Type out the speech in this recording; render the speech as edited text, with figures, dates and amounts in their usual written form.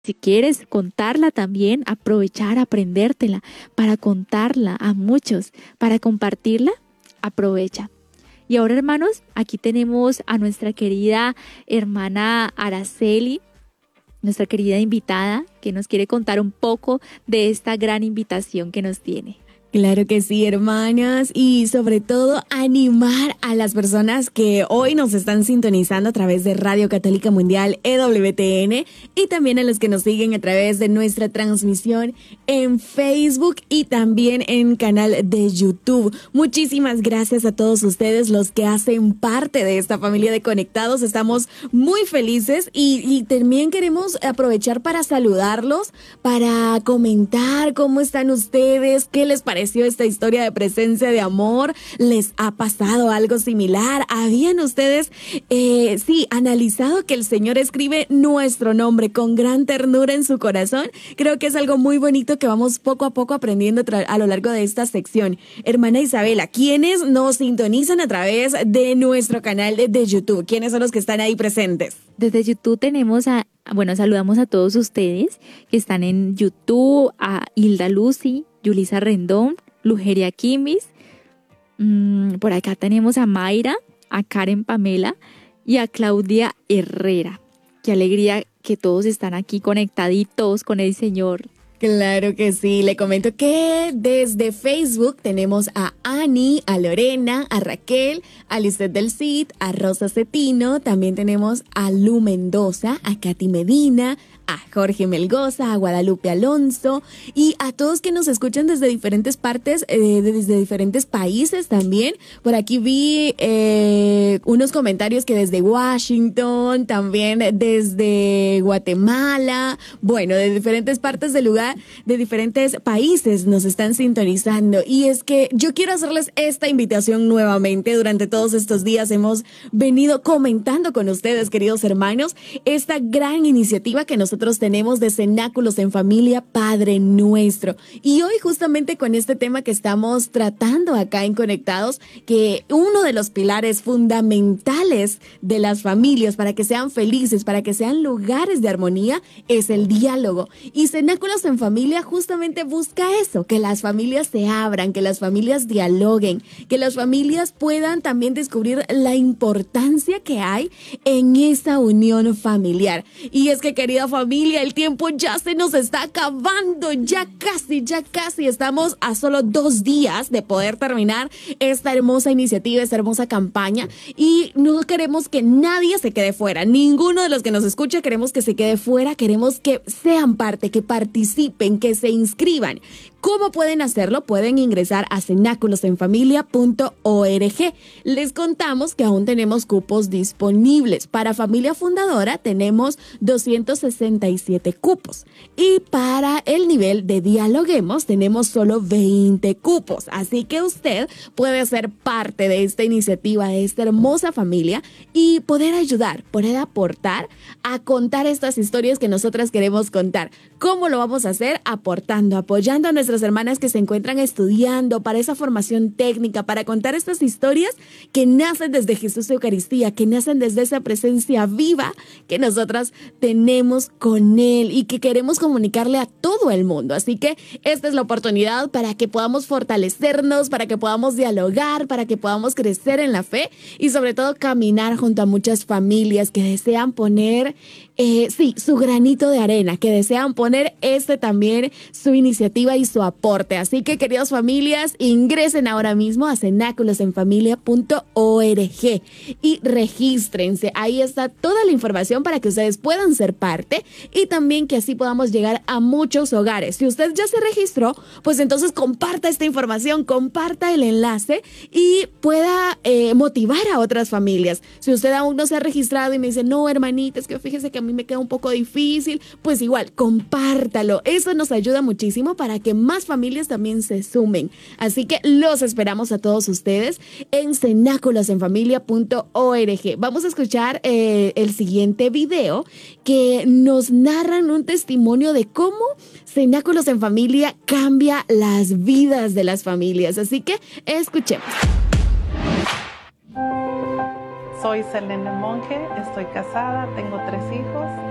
Si quieres contarla también, aprovechar, aprendértela para contarla a muchos, para compartirla, aprovecha. Y ahora, hermanos, aquí tenemos a nuestra querida hermana Araceli, nuestra querida invitada, que nos quiere contar un poco de esta gran invitación que nos tiene. Claro que sí, hermanas, y sobre todo animar a las personas que hoy nos están sintonizando a través de Radio Católica Mundial EWTN y también a los que nos siguen a través de nuestra transmisión en Facebook y también en canal de YouTube. Muchísimas gracias a todos ustedes los que hacen parte de esta familia de conectados. Estamos muy felices y también queremos aprovechar para saludarlos, para comentar cómo están ustedes, qué les parece esta historia de presencia de amor. ¿Les ha pasado algo similar? ¿Habían ustedes, analizado que el Señor escribe nuestro nombre con gran ternura en su corazón? Creo que es algo muy bonito que vamos poco a poco aprendiendo a lo largo de esta sección. Hermana Isabela, ¿quiénes nos sintonizan a través de nuestro canal de YouTube? ¿Quiénes son los que están ahí presentes? Desde YouTube tenemos saludamos a todos ustedes que están en YouTube, a Hilda Lucy, Yulisa Rendón, Lugeria Kimis, por acá tenemos a Mayra, a Karen Pamela y a Claudia Herrera. Qué alegría que todos están aquí conectaditos con el Señor. Claro que sí, le comento que desde Facebook tenemos a Ani, a Lorena, a Raquel, a Lisette del Cid, a Rosa Cetino, también tenemos a Lu Mendoza, a Katy Medina, a Jorge Melgoza, a Guadalupe Alonso y a todos que nos escuchan desde diferentes partes, desde diferentes países también. Por aquí vi unos comentarios que desde Washington, también desde Guatemala, bueno, de diferentes partes del lugar, de diferentes países nos están sintonizando. Y es que yo quiero hacerles esta invitación nuevamente. Durante todos estos días hemos venido comentando con ustedes, queridos hermanos, esta gran iniciativa que nosotros tenemos de Cenáculos en Familia, Padre Nuestro. Y hoy justamente con este tema que estamos tratando acá en Conectados, que uno de los pilares fundamentales de las familias para que sean felices, para que sean lugares de armonía, es el diálogo. Y Cenáculos en Familia justamente busca eso, que las familias se abran, que las familias dialoguen, que las familias puedan también descubrir la importancia que hay en esa unión familiar. Y es que, querida familia, el tiempo ya se nos está acabando, ya casi estamos a solo 2 días de poder terminar esta hermosa iniciativa, esta hermosa campaña, y no queremos que nadie se quede fuera, ninguno de los que nos escucha queremos que se quede fuera, queremos que sean parte, que participen, que se inscriban. ¿Cómo pueden hacerlo? Pueden ingresar a cenaculosenfamilia.org. Les contamos que aún tenemos cupos disponibles. Para familia fundadora tenemos 267 cupos. Y para el nivel de dialoguemos tenemos solo 20 cupos. Así que usted puede ser parte de esta iniciativa, de esta hermosa familia y poder ayudar, poder aportar a contar estas historias que nosotras queremos contar. ¿Cómo lo vamos a hacer? Aportando, apoyando a nuestras hermanas que se encuentran estudiando para esa formación técnica, para contar estas historias que nacen desde Jesús Eucaristía, que nacen desde esa presencia viva que nosotras tenemos con Él y que queremos comunicarle a todo el mundo. Así que esta es la oportunidad para que podamos fortalecernos, para que podamos dialogar, para que podamos crecer en la fe y sobre todo caminar junto a muchas familias que desean poner su granito de arena, que desean poner también su iniciativa y su aporte. Así que, queridas familias, ingresen ahora mismo a cenaculosenfamilia.org y regístrense. Ahí está toda la información para que ustedes puedan ser parte y también que así podamos llegar a muchos hogares. Si usted ya se registró, pues entonces comparta esta información, comparta el enlace y pueda motivar a otras familias. Si usted aún no se ha registrado y me dice, no, hermanita, es que fíjese que a mí me queda un poco difícil, pues igual, compártalo. Eso nos ayuda muchísimo para que más familias también se sumen. Así que los esperamos a todos ustedes en cenaculosenfamilia.org. Vamos a escuchar el siguiente video que nos narran un testimonio de cómo Cenáculos en Familia cambia las vidas de las familias. Así que escuchemos. Soy Selene Monge, estoy casada, tengo 3 hijos